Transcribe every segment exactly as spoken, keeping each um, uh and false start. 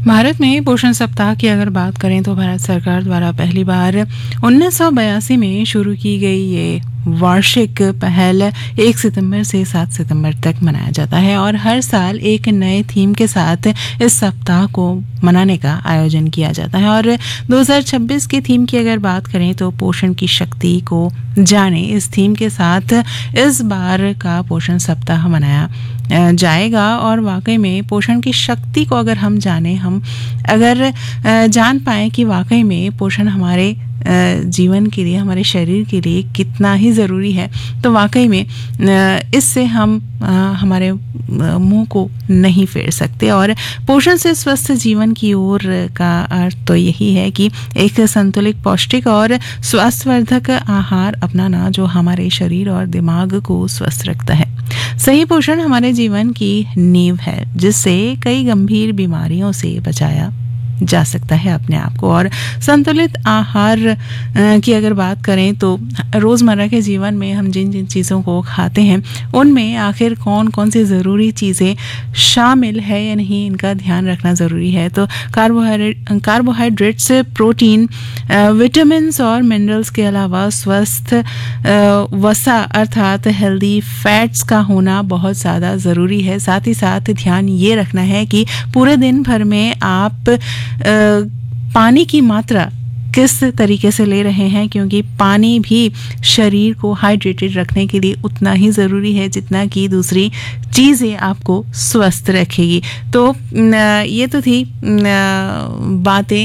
भारत में पोषण सप्ताह की अगर बात करें तो भारत सरकार द्वारा पहली बार उन्नीस सौ बयासी में शुरू की गई ये वार्षिक पहल एक सितंबर से सात सितंबर तक मनाया जाता है और हर साल एक नए थीम के साथ इस सप्ताह को मनाने का आयोजन किया जाता है। और दो हज़ार छब्बीस की थीम की अगर बात करें तो पोषण की शक्ति को जाने, इस थीम के साथ इस बार का पोषण सप्ताह मनाया जाएगा। और वाकई में पोषण की शक्ति को अगर हम जाने, हम अगर जान पाएं कि वाकई में पोषण हमारे जीवन के लिए, हमारे शरीर के लिए कितना ही ज़रूरी है, तो वाकई में इससे हम हमारे मुंह को नहीं फेर सकते। और पोषण से स्वस्थ जीवन की ओर का अर्थ तो यही है कि एक संतुलित, पौष्टिक और स्वास्थ्यवर्धक आहार अपनाना जो हमारे शरीर और दिमाग को स्वस्थ रखता है। सही पोषण हमारे जीवन की नींव है, जिससे कई गंभीर बीमारियों से बचाया जा सकता है अपने आप को। और संतुलित आहार की अगर बात करें तो रोज़मर्रा के जीवन में हम जिन जिन चीज़ों को खाते हैं उनमें आखिर कौन कौन सी ज़रूरी चीज़ें शामिल है या नहीं, इनका ध्यान रखना ज़रूरी है। तो कार्बोहाइड्रेट कार्बोहाइड्रेट्स, प्रोटीन, विटामिन्स और मिनरल्स के अलावा स्वस्थ वसा अर्थात हेल्दी फैट्स का होना बहुत ज़्यादा ज़रूरी है। साथ ही साथ ध्यान ये रखना है कि पूरे दिन भर में आप पानी की मात्रा किस तरीके से ले रहे हैं, क्योंकि पानी भी शरीर को हाइड्रेटेड रखने के लिए उतना ही ज़रूरी है जितना कि दूसरी चीज़ें आपको स्वस्थ रखेगी। तो ये तो थी बातें,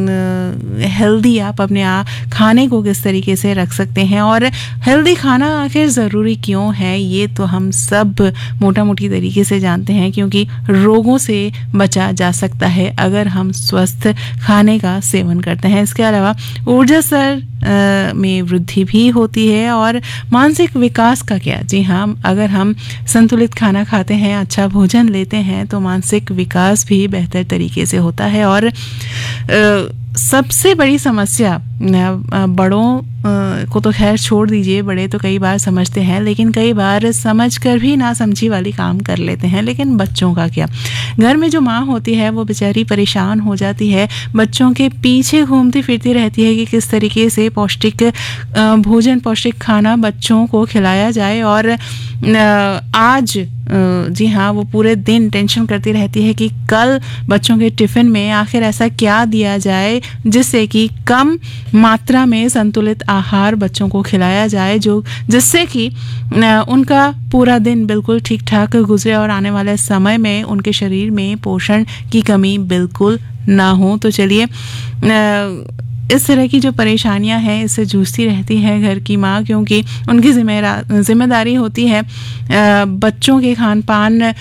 हेल्दी आप अपने आप खाने को किस तरीके से रख सकते हैं और हेल्दी खाना आखिर ज़रूरी क्यों है, ये तो हम सब मोटा मोटी तरीके से जानते हैं, क्योंकि रोगों से बचा जा सकता है अगर हम स्वस्थ खाने का सेवन करते हैं। इसके अलावा ऊर्जा स्तर में वृद्धि भी होती है और मानसिक विकास का क्या, जी हाँ, अगर हम संतुलित खाना खाते हैं, अच्छा भोजन लेते हैं तो मानसिक विकास भी बेहतर तरीके से होता है। और सबसे बड़ी समस्या बड़ों को तो खैर छोड़ दीजिए, बड़े तो कई बार समझते हैं, लेकिन कई बार समझ कर भी ना समझी वाली काम कर लेते हैं। लेकिन बच्चों का क्या, घर में जो माँ होती है वो बेचारी परेशान हो जाती है, बच्चों के पीछे घूमती फिरती रहती है कि किस तरीके से पौष्टिक भोजन, पौष्टिक खाना बच्चों को खिलाया जाए। और आज जी हाँ, वो पूरे दिन टेंशन करती रहती है कि कल बच्चों के टिफ़िन में आखिर ऐसा क्या दिया जाए जिससे कि कम मात्रा में संतुलित आहार बच्चों को खिलाया जाए, जो जिससे कि उनका पूरा दिन बिल्कुल ठीक ठाक गुजरे और आने वाले समय में उनके शरीर में पोषण की कमी बिल्कुल ना हो। तो चलिए, इस तरह की जो परेशानियां हैं इससे जूझती रहती है घर की माँ, क्योंकि उनकी जिम्मेदारी होती है बच्चों के खान पान